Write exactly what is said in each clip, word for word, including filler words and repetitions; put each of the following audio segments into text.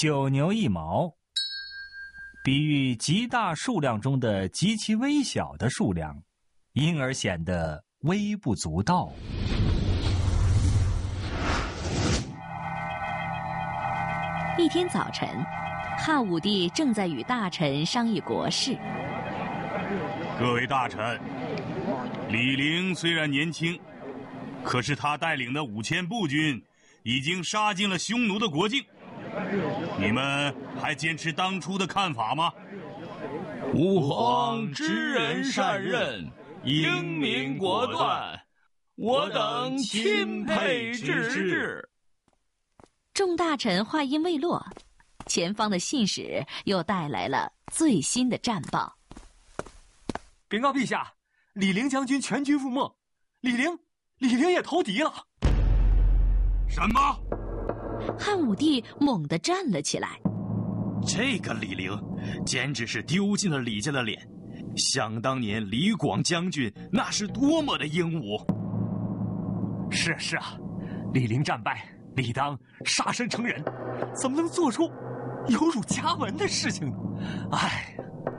九牛一毛，比喻极大数量中的极其微小的数量，因而显得微不足道。 一天早晨，汉武帝正在与大臣商议国事。 各位大臣，李陵虽然年轻，可是他带领的五千步军已经杀进了匈奴的国境，你们还坚持当初的看法吗？ 吾皇知人善任，英明果断，我等钦佩之至。 众大臣话音未落，前方的信使又带来了最新的战报。 禀告陛下，李陵将军全军覆没，李陵，李陵也投敌了。 什么？ 汉武帝猛地站了起来。 这个李陵简直是丢尽了李家的脸，想当年李广将军那是多么的英武。 是是啊，李陵战败，理当杀身成仁，怎么能做出有辱家门的事情呢？唉。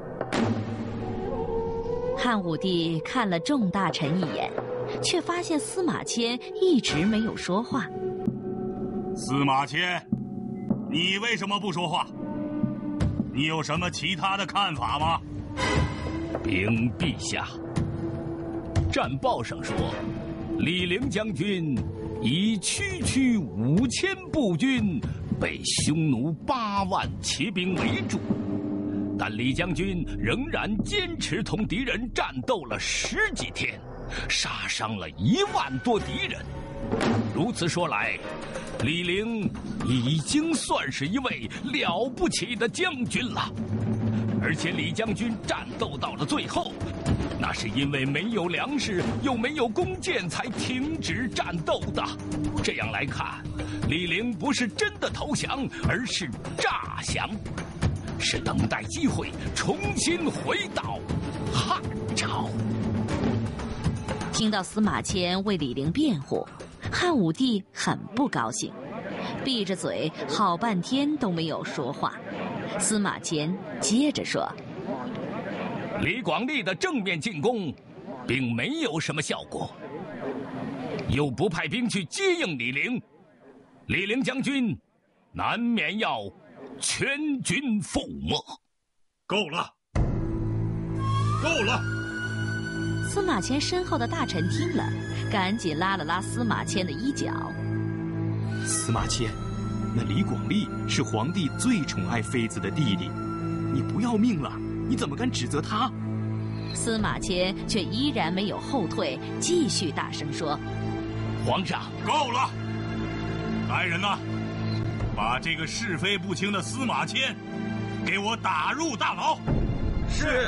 汉武帝看了众大臣一眼，却发现司马迁一直没有说话。 司马迁，你为什么不说话？你有什么其他的看法吗？ 禀陛下，战报上说，李陵将军以区区五千步军被匈奴八万骑兵围住，但李将军仍然坚持同敌人战斗了十几天，杀伤了一万多敌人。如此说来，李陵已经算是一位了不起的将军了。而且李将军战斗到了最后，那是因为没有粮食又没有弓箭才停止战斗的。这样来看，李陵不是真的投降，而是诈降，是等待机会重新回到汉朝。 听到司马迁为李陵辩护，汉武帝很不高兴，闭着嘴好半天都没有说话。司马迁接着说： 李广利的正面进攻并没有什么效果，又不派兵去接应李陵，李陵将军难免要全军覆没。 够了，够了！ 司马迁身后的大臣听了，赶紧拉了拉司马迁的衣角。 司马迁，那李广利是皇帝最宠爱妃子的弟弟，你不要命了，你怎么敢指责他？ 司马迁却依然没有后退，继续大声说： 皇上， 够了！来人呐，把这个是非不清的司马迁给我打入大牢。 是。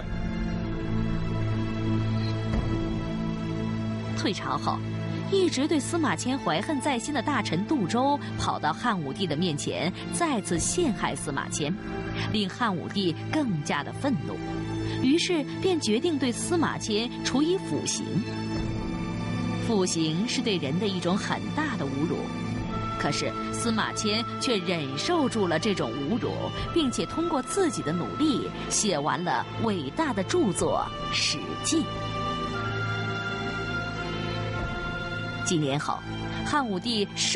退朝后，一直对司马迁怀恨在心的大臣杜周跑到汉武帝的面前，再次陷害司马迁，令汉武帝更加的愤怒，于是便决定对司马迁处以腐刑。腐刑是对人的一种很大的侮辱，可是司马迁却忍受住了这种侮辱，并且通过自己的努力写完了伟大的著作《史记》。几年后，汉武帝